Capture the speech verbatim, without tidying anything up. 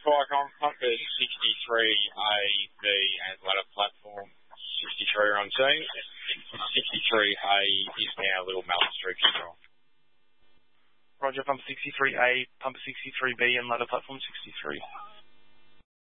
Spike, I'm pumper sixty-three A, B, and ladder platform sixty-three are on team. sixty-three A is now Little Mallet Street Control. Roger, pumper sixty-three A, pumper sixty-three B, and ladder platform sixty-three.